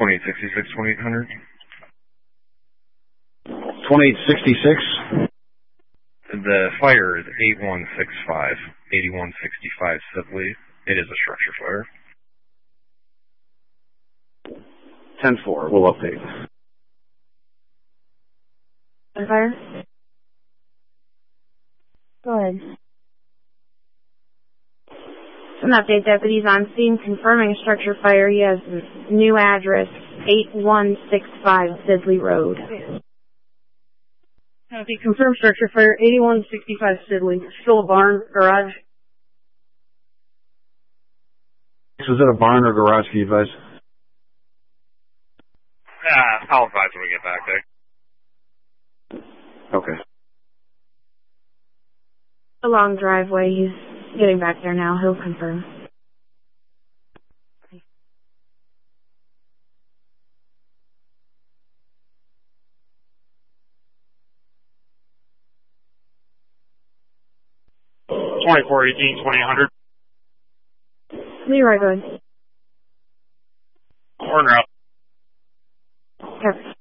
2866, 2800. 2866? The fire is 8165, 8165 Sibley. It is a structure fire. 10-4, we'll update. Fire? Go ahead. An update, deputies on scene confirming a structure fire. He has a new address, 8165 Sidley Road. Copy. Confirmed structure fire, 8165 Sidley. Still a barn, garage. Was it a barn or garage, can you advise? I'll advise when we get back there. Okay. A long driveway. He's getting back there now. He'll confirm. $2418, 2800. Leroy, go ahead. Corner up. Perfect.